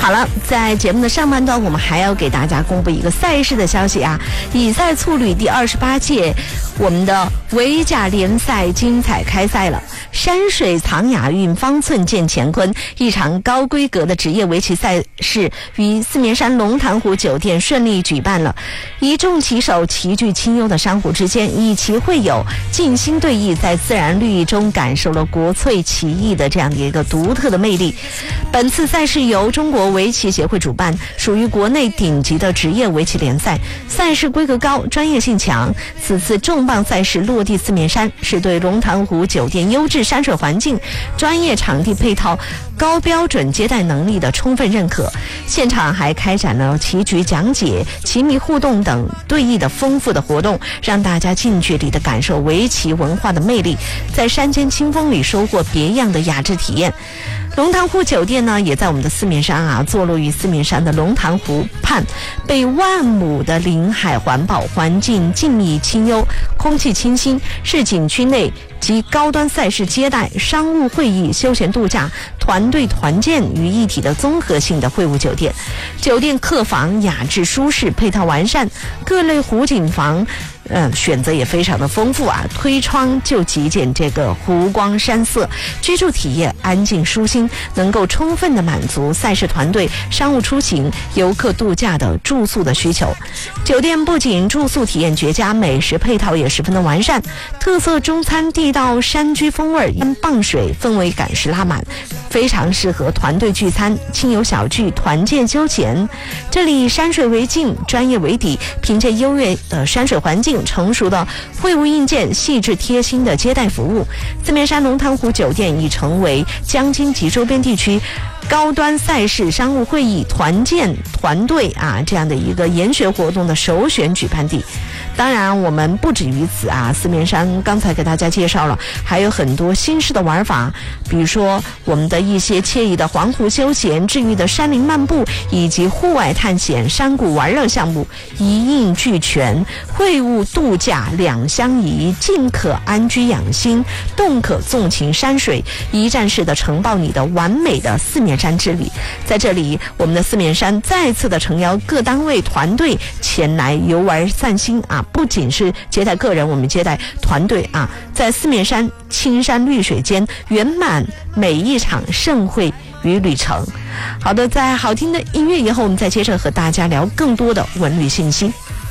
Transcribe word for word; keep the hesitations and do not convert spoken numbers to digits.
好了，在节目的上半段，我们还要给大家公布一个赛事的消息啊！以赛促旅第二十八届我们的围甲联赛精彩开赛了。山水藏雅韵，方寸见乾坤，一场高规格的职业围棋赛事于四面山龙潭湖酒店顺利举办了。一众棋手齐聚清幽的珊瑚之间，以棋会友，静心对弈，在自然绿意中感受了国粹棋艺的这样的一个独特的魅力。本次赛事由中国围棋协会主办，属于国内顶级的职业围棋联赛，赛事规格高，专业性强。此次重磅赛事落地四面山，是对龙潭湖酒店优质山水环境、专业场地配套、高标准接待能力的充分认可。现场还开展了棋局讲解、棋迷互动等对弈的丰富的活动，让大家近距离的感受围棋文化的魅力，在山间清风里收获别样的雅致体验。龙潭湖酒店呢，也在我们的四面山啊，坐落于四面山的龙潭湖畔，被万亩的林海环抱，环境静谧清幽，空气清新，是景区内集高端赛事接待、商务会议、休闲度假、团队团建于一体的综合性的会晤酒店。酒店客房雅致舒适，配套完善，各类湖景房嗯，选择也非常的丰富啊，推窗就极见这个湖光山色，居住体验安静舒心，能够充分的满足赛事团队、商务出行、游客度假的住宿的需求。酒店不仅住宿体验绝佳，美食配套也十分的完善，特色中餐地道山居风味，傍水，氛围感是拉满，非常适合团队聚餐、亲友小聚、团建休闲。这里山水为镜，专业为底，凭借优越的山水环境、成熟的会务硬件、细致贴心的接待服务，四面山龙潭湖酒店已成为江津及周边地区高端赛事、商务会议、团建、团队啊这样的一个研学活动的首选举办地。当然我们不止于此啊，四面山刚才给大家介绍了还有很多新式的玩法，比如说我们的一些惬意的环湖休闲、治愈的山林漫步，以及户外探险、山谷玩乐项目，一应俱全，会晤度假两相宜，静可安居养心，动可纵情山水，一站式的承包你的完美的四面山之旅。在这里，我们的四面山再次的诚邀各单位团队前来游玩散心啊，不仅是接待个人，我们接待团队啊，在四面山青山绿水间圆满每一场盛会与旅程。好的，在好听的音乐以后，我们再接着和大家聊更多的文旅信息。